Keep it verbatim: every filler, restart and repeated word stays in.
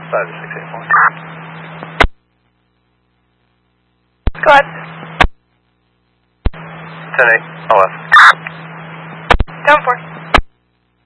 five six eight four. Go ahead. ten eight, I'll left. Down four.